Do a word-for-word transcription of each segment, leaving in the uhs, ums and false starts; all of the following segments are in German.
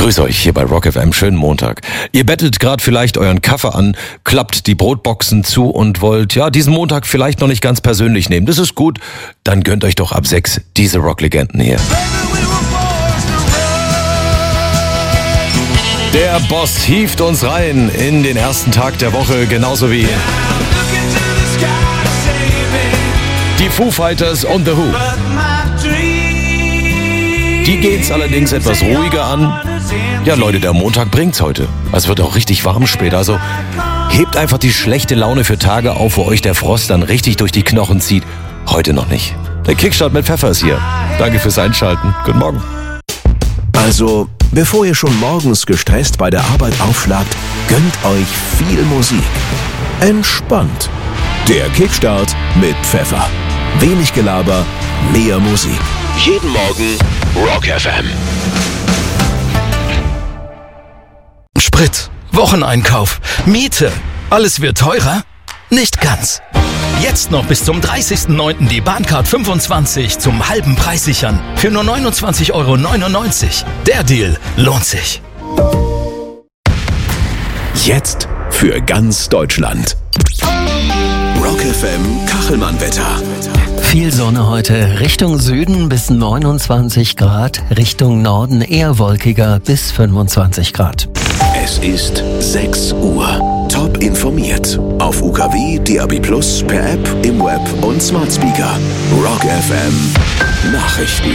Grüß euch hier bei Rock F M, schönen Montag. Ihr bettet gerade vielleicht euren Kaffee an, klappt die Brotboxen zu und wollt, ja, diesen Montag vielleicht noch nicht ganz persönlich nehmen. Das ist gut, dann gönnt euch doch ab sechs diese Rocklegenden hier. Der Boss hieft uns rein in den ersten Tag der Woche, genauso wie die Foo Fighters und The Who. Die geht's allerdings etwas ruhiger an. Ja, Leute, der Montag bringt's heute. Es wird auch richtig warm später, also hebt einfach die schlechte Laune für Tage auf, wo euch der Frost dann richtig durch die Knochen zieht. Heute noch nicht. Der Kickstart mit Pfeffer ist hier. Danke fürs Einschalten. Guten Morgen. Also, bevor ihr schon morgens gestresst bei der Arbeit aufschlagt, gönnt euch viel Musik. Entspannt. Der Kickstart mit Pfeffer. Wenig Gelaber, mehr Musik. Jeden Morgen Rock F M. Sprit, Wocheneinkauf, Miete. Alles wird teurer? Nicht ganz. Jetzt noch bis zum dreißigsten neunten die Bahncard fünfundzwanzig zum halben Preis sichern. Für nur neunundzwanzig Euro neunundneunzig. Der Deal lohnt sich. Jetzt für ganz Deutschland. Rock F M Kachelmann-Wetter. Viel Sonne heute, Richtung Süden bis neunundzwanzig Grad, Richtung Norden eher wolkiger bis fünfundzwanzig Grad. Es ist sechs Uhr. Top informiert. Auf U K W, D A B Plus, per App, im Web und Smart Speaker. Rock F M Nachrichten.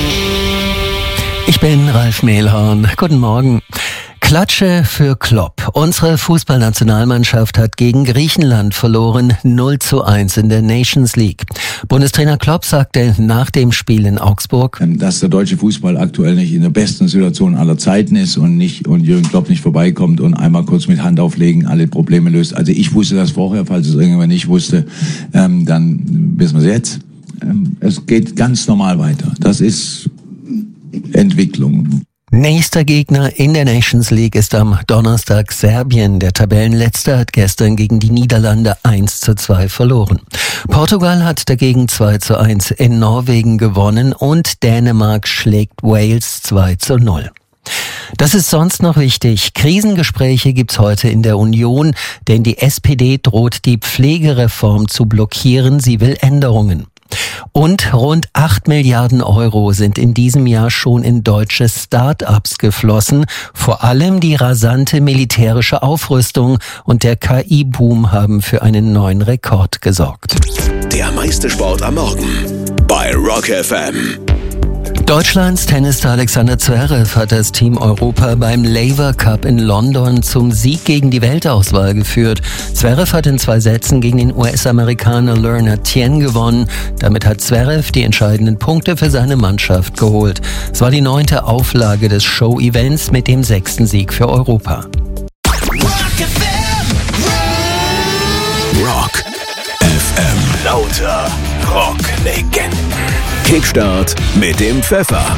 Ich bin Ralf Mehlhorn. Guten Morgen. Klatsche für Klopp. Unsere Fußballnationalmannschaft hat gegen Griechenland verloren, null zu eins in der Nations League. Bundestrainer Klopp sagte nach dem Spiel in Augsburg, dass der deutsche Fußball aktuell nicht in der besten Situation aller Zeiten ist und nicht und Jürgen Klopp nicht vorbeikommt und einmal kurz mit Hand auflegen alle Probleme löst. Also ich wusste das vorher, falls es irgendjemand nicht wusste, ähm, dann wissen wir es jetzt. Ähm, es geht ganz normal weiter. Das ist Entwicklung. Nächster Gegner in der Nations League ist am Donnerstag Serbien. Der Tabellenletzte hat gestern gegen die Niederlande eins zu zwei verloren. Portugal hat dagegen zwei zu eins in Norwegen gewonnen und Dänemark schlägt Wales zwei zu null. Das ist sonst noch wichtig. Krisengespräche gibt's heute in der Union, denn die S P D droht die Pflegereform zu blockieren. Sie will Änderungen. Und rund acht Milliarden Euro sind in diesem Jahr schon in deutsche Start-ups geflossen. Vor allem die rasante militärische Aufrüstung und der K I-Boom haben für einen neuen Rekord gesorgt. Der meiste Sport am Morgen bei Rock F M. Deutschlands Tennisstar Alexander Zverev hat das Team Europa beim Laver Cup in London zum Sieg gegen die Weltauswahl geführt. Zverev hat in zwei Sätzen gegen den U S-Amerikaner Lerner Tien gewonnen. Damit hat Zverev die entscheidenden Punkte für seine Mannschaft geholt. Es war die neunte Auflage des Show-Events mit dem sechsten Sieg für Europa. Rock F M. Lauter Rocklegenden. Kickstart mit dem Pfeffer.